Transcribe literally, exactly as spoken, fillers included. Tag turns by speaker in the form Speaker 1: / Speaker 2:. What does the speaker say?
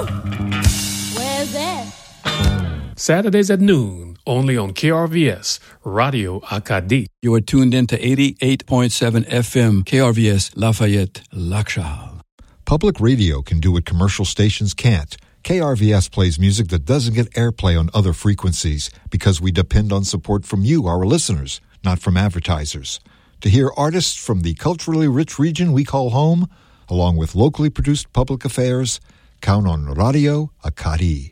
Speaker 1: Where's that?
Speaker 2: Saturdays at noon, only on K R V S, Radio Acadie.
Speaker 3: You are tuned in to eighty-eight point seven F M, K R V S, Lafayette, Lakshal.
Speaker 4: Public radio can do what commercial stations can't. K R V S plays music that doesn't get airplay on other frequencies because we depend on support from you, our listeners, not from advertisers. To hear artists from the culturally rich region we call home, along with locally produced public affairs, count on Radio Acadie.